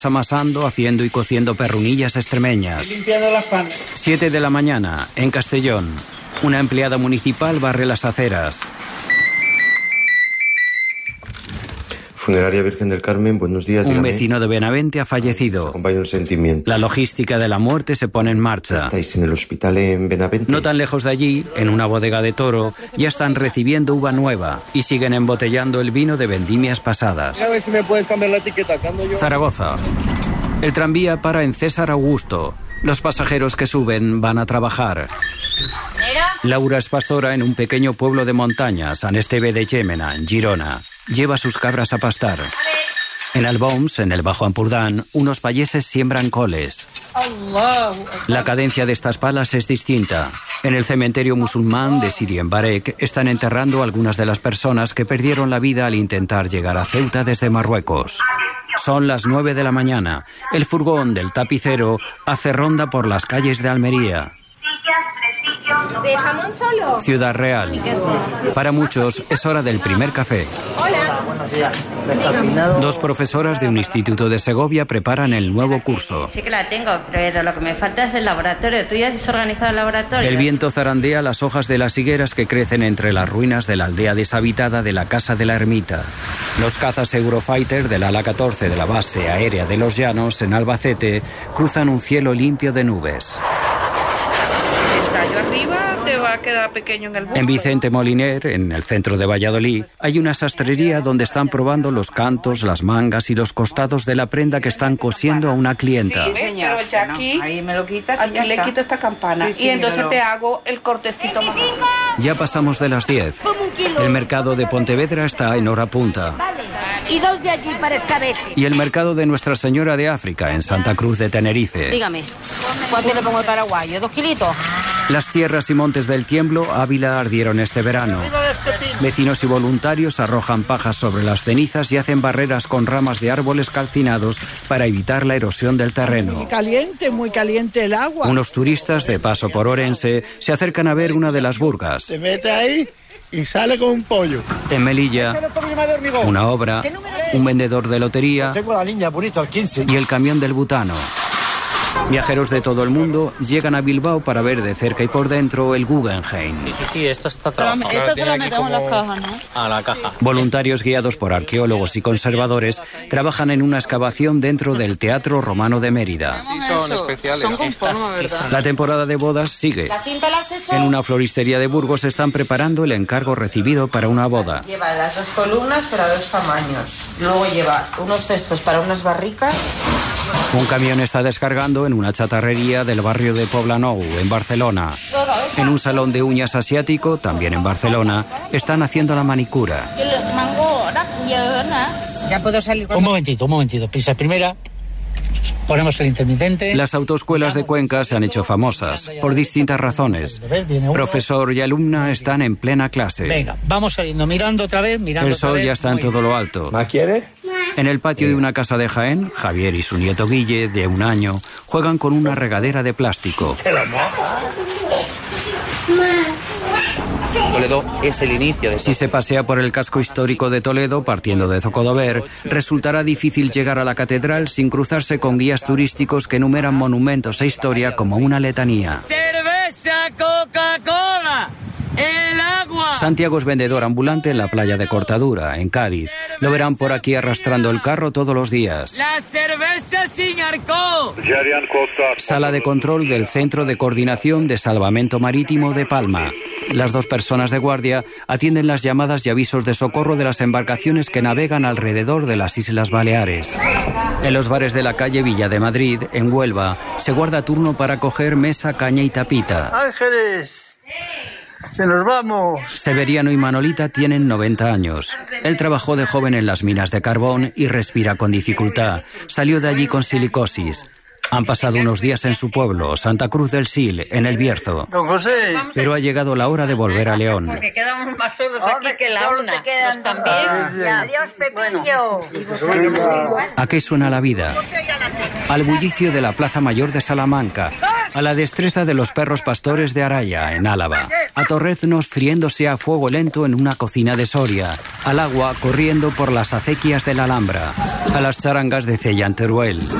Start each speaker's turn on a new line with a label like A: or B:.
A: amasando, haciendo y cociendo perrunillas extremeñas.
B: Limpiando las panes.
A: 7 de la mañana, en Castellón. Una empleada municipal barre las aceras.
C: Funeraria Virgen del Carmen, buenos días.
A: Un
C: dígame.
A: vecino de Benavente ha fallecido.
C: Acompaña un sentimiento.
A: La logística de la muerte se pone en marcha.
C: ¿Estáis en el hospital en Benavente?
A: No tan lejos de allí, en una bodega de Toro, ya están recibiendo uva nueva y siguen embotellando el vino de vendimias pasadas.
B: A ver si me puedes cambiar la etiqueta.
A: Zaragoza. El tranvía para en César Augusto. Los pasajeros que suben van a trabajar. Laura es pastora en un pequeño pueblo de montaña, San Esteve de Llémena, en Girona. Lleva sus cabras a pastar. En Albons, en el Bajo Ampurdán, unos payeses siembran coles. La cadencia de estas palas es distinta. En el cementerio musulmán de Sidi en Barek están enterrando algunas de las personas que perdieron la vida al intentar llegar a Ceuta desde Marruecos. Son las 9 de la mañana. El furgón del tapicero hace ronda por las calles de Almería.
D: ¿De jamón solo?
A: Ciudad Real. Para muchos es hora del primer café.
D: Hola.
B: Buenos días. Descafeinado.
A: 2 profesoras de un instituto de Segovia preparan el nuevo curso.
E: Sí que la tengo, pero lo que me falta es el laboratorio. ¿Tú ya has organizado el laboratorio?
A: El viento zarandea las hojas de las higueras que crecen entre las ruinas de la aldea deshabitada de la Casa de la Ermita. Los cazas Eurofighter del ala 14 de la base aérea de Los Llanos, en Albacete, cruzan un cielo limpio de nubes.
F: Va a quedar pequeño en el busto.
A: En Vicente Moliner, en el centro de Valladolid, hay una sastrería donde están probando los cantos, las mangas y los costados de la prenda que están cosiendo a una clienta.
F: Sí, pero ya aquí, ahí me lo quitas, aquí le quito esta campana y entonces te hago el cortecito más.
A: Ya pasamos de las 10. El mercado de Pontevedra está en hora punta.
D: Y 2 de allí para escabeche.
A: Y el mercado de Nuestra Señora de África, en Santa Cruz de Tenerife.
E: Dígame, ¿cuánto le pongo el paraguayo? 2 kilitos.
A: Las tierras y montes del Tiemblo, Ávila, ardieron este verano. Vecinos y voluntarios arrojan pajas sobre las cenizas y hacen barreras con ramas de árboles calcinados para evitar la erosión del terreno.
G: Muy caliente el agua.
A: Unos turistas de paso por Orense se acercan a ver una de las burgas.
B: Se mete ahí y sale con un pollo.
A: En Melilla, una obra, un vendedor de lotería
B: Tengo la línea bonita al 15.
A: y el camión del butano. Viajeros de todo el mundo llegan a Bilbao para ver de cerca y por dentro el Guggenheim.
H: Sí, esto está trabajado.
F: Esto te lo metemos en las cajas, ¿no?
H: A la caja.
A: Voluntarios guiados por arqueólogos y conservadores trabajan en una excavación dentro del Teatro Romano de Mérida.
H: Sí, son especiales.
F: Son con forma, ¿verdad?
A: La temporada de bodas sigue.
E: ¿La cinta la has hecho?
A: En una floristería de Burgos están preparando el encargo recibido para una boda.
I: Lleva las 2 columnas para 2 tamaños. Luego lleva unos cestos para unas barricas.
A: Un camión está descargando en una chatarrería del barrio de Poblenou, en Barcelona. En un salón de uñas asiático, también en Barcelona, están haciendo la manicura.
I: Ya puedo salir con...
J: Un momentito. Prisa primera. Ponemos el intermitente.
A: Las autoescuelas de Cuenca se han hecho famosas, por distintas razones. Profesor y alumna están en plena clase.
J: Venga, vamos saliendo, mirando otra vez,
A: El sol ya está en todo lo alto.
B: ¿Más quiere?
A: En el patio de una casa de Jaén, Javier y su nieto Guille, de 1 año, juegan con una regadera de plástico.
H: Toledo es el inicio de
A: Si se pasea por el casco histórico de Toledo, partiendo de Zocodover, resultará difícil llegar a la catedral sin cruzarse con guías turísticos que enumeran monumentos e historia como una letanía.
K: ¡Cerveza, Coca-Cola! ¡El agua!
A: Santiago es vendedor ambulante en la playa de Cortadura, en Cádiz. Lo verán por aquí arrastrando el carro todos los días.
K: ¡La cerveza sin alcohol!
A: Sala de control del Centro de Coordinación de Salvamento Marítimo de Palma. Las 2 personas de guardia atienden las llamadas y avisos de socorro de las embarcaciones que navegan alrededor de las Islas Baleares. En los bares de la calle Villa de Madrid, en Huelva, se guarda turno para coger mesa, caña y tapita.
B: ¡Ángeles! ¡Que nos vamos!
A: Severiano y Manolita tienen 90 años. Él trabajó de joven en las minas de carbón y respira con dificultad. Salió de allí con silicosis. Han pasado unos días en su pueblo, Santa Cruz del Sil, en el Bierzo.
B: Don José.
A: Pero ha llegado la hora de volver a León.
E: Porque quedamos más solos aquí que la una.
D: Quedan
E: también.
D: Adiós, Pepillo.
A: ¿A qué suena la vida? Al bullicio de la Plaza Mayor de Salamanca, A la destreza de los perros pastores de Araya, en Álava. A torreznos friéndose a fuego lento en una cocina de Soria. Al agua corriendo por las acequias de la Alhambra. A las charangas de Cella en Teruel.